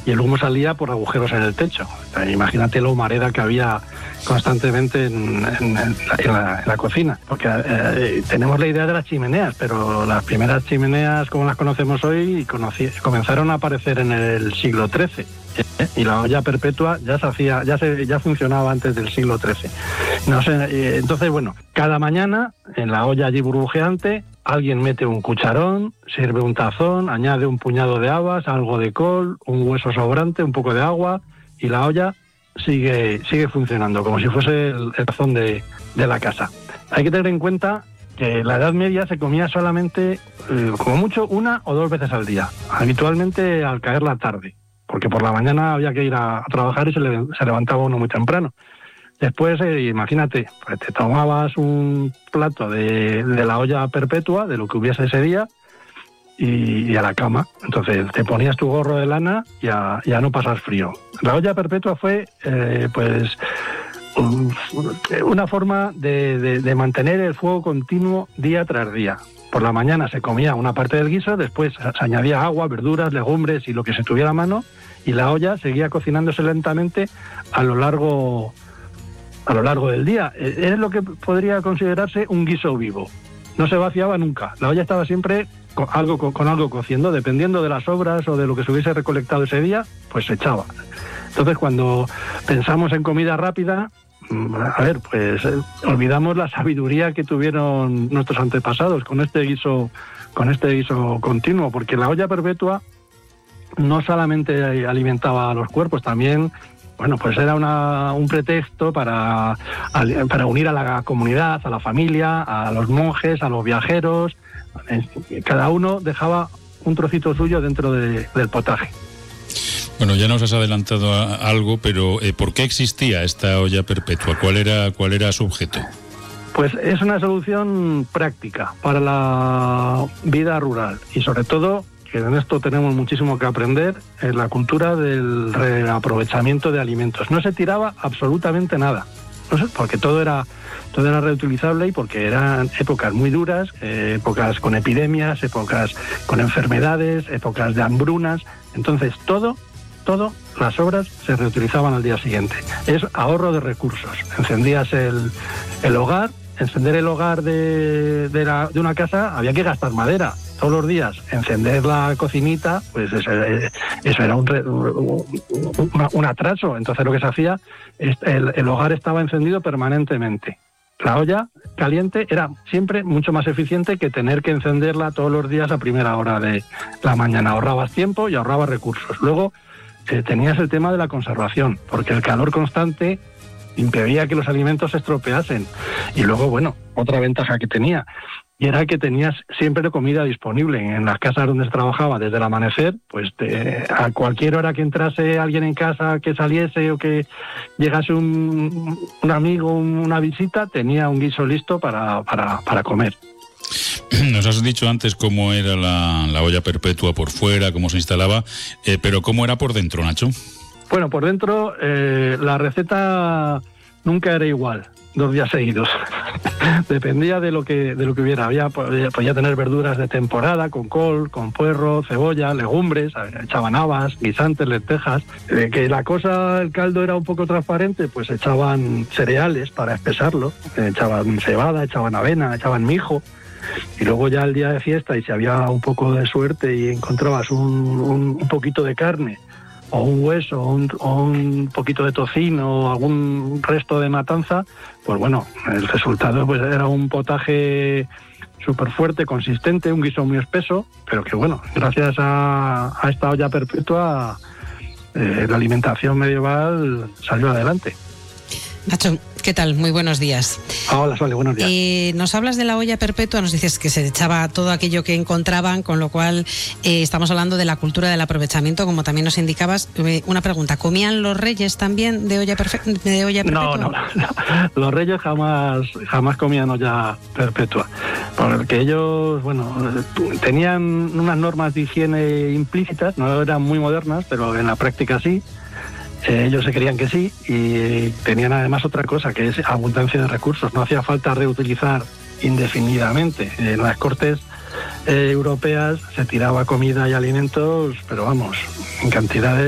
y el humo salía por agujeros en el techo. Imagínate la humareda que había constantemente en la cocina, porque tenemos la idea de las chimeneas, pero las primeras chimeneas como las conocemos hoy comenzaron a aparecer en el siglo XIII. Y la olla perpetua ya funcionaba antes del siglo XIII. No sé, entonces, bueno, cada mañana en la olla allí burbujeante alguien mete un cucharón, sirve un tazón, añade un puñado de habas, algo de col, un hueso sobrante, un poco de agua, y la olla sigue funcionando como si fuese el tazón de la casa. Hay que tener en cuenta que en la Edad Media se comía solamente, como mucho, 1 o 2 veces al día, habitualmente al caer la tarde, porque por la mañana había que ir a trabajar y se levantaba uno muy temprano. Después, imagínate, pues te tomabas un plato de la olla perpetua, de lo que hubiese ese día, y a la cama. Entonces te ponías tu gorro de lana y a no pasar frío. La olla perpetua fue, una forma de mantener el fuego continuo día tras día. Por la mañana se comía una parte del guiso, después se añadía agua, verduras, legumbres y lo que se tuviera a mano, y la olla seguía cocinándose lentamente a lo largo del día. Es lo que podría considerarse un guiso vivo. No se vaciaba nunca. La olla estaba siempre con algo cociendo, dependiendo de las sobras o de lo que se hubiese recolectado ese día, pues se echaba. Entonces, cuando pensamos en comida rápida, olvidamos la sabiduría que tuvieron nuestros antepasados con este guiso continuo, porque la olla perpetua no solamente alimentaba a los cuerpos, también, pues era un pretexto para unir a la comunidad, a la familia, a los monjes, a los viajeros. Cada uno dejaba un trocito suyo dentro del potaje. Bueno, ya nos has adelantado algo, pero ¿por qué existía esta olla perpetua? ¿Cuál era su objeto? Pues es una solución práctica para la vida rural y sobre todo, que en esto tenemos muchísimo que aprender, en la cultura del reaprovechamiento de alimentos. No se tiraba absolutamente nada, porque todo era reutilizable y porque eran épocas muy duras, épocas con epidemias, épocas con enfermedades, épocas de hambrunas. Entonces todo, las sobras se reutilizaban al día siguiente. Es ahorro de recursos. Encendías el hogar. Encender el hogar de una casa había que gastar madera todos los días. Encender la cocinita, pues eso era un atraso. Entonces lo que se hacía, el hogar estaba encendido permanentemente. La olla caliente era siempre mucho más eficiente que tener que encenderla todos los días a primera hora de la mañana. Ahorrabas tiempo y ahorrabas recursos. Luego tenías el tema de la conservación, porque el calor constante impedía que los alimentos se estropeasen. Y luego, otra ventaja que tenía, y era que tenías siempre comida disponible. En las casas donde se trabajaba desde el amanecer, pues a cualquier hora que entrase alguien en casa, que saliese o que llegase un amigo, una visita, tenía un guiso listo para comer. Nos has dicho antes cómo era la olla perpetua por fuera, cómo se instalaba, pero ¿cómo era por dentro, Nacho? Bueno, por dentro la receta nunca era igual, 2 días seguidos. Dependía de lo que hubiera. Podía tener verduras de temporada, con col, con puerro, cebolla, legumbres, echaban habas, guisantes, lentejas. Que el caldo era un poco transparente, pues echaban cereales para espesarlo. Echaban cebada, echaban avena, echaban mijo. Y luego ya el día de fiesta, y si había un poco de suerte y encontrabas un poquito de carne, o un hueso, o un poquito de tocino, o algún resto de matanza, pues el resultado pues era un potaje súper fuerte, consistente, un guiso muy espeso, pero que gracias a esta olla perpetua, la alimentación medieval salió adelante. Nacho, ¿qué tal? Muy buenos días. Hola, Sole, buenos días. Nos hablas de la olla perpetua, nos dices que se echaba todo aquello que encontraban, con lo cual estamos hablando de la cultura del aprovechamiento, como también nos indicabas. Una pregunta, ¿comían los reyes también de olla perpetua? No. Los reyes jamás comían olla perpetua, porque ellos, tenían unas normas de higiene implícitas, no eran muy modernas, pero en la práctica sí. Ellos se creían que sí, y tenían además otra cosa, que es abundancia de recursos. No hacía falta reutilizar indefinidamente. En las cortes europeas se tiraba comida y alimentos, pero en cantidades